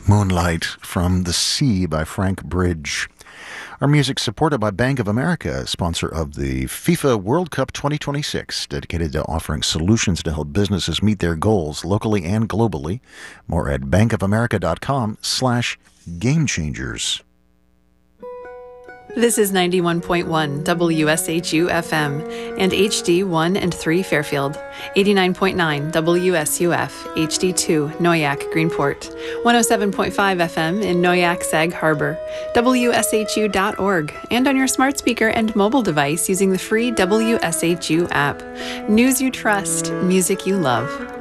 Moonlight from the Sea by Frank Bridge. Our music supported by Bank of America, sponsor of the FIFA World Cup 2026, dedicated to offering solutions to help businesses meet their goals locally and globally. More at bankofamerica.com/gamechangers. This is 91.1 WSHU FM and HD1 and 3 Fairfield, 89.9 WSUF HD2 Noyak Greenport, 107.5 FM in Noyak Sag Harbor, WSHU.org, and on your smart speaker and mobile device using the free WSHU app. News you trust, music you love.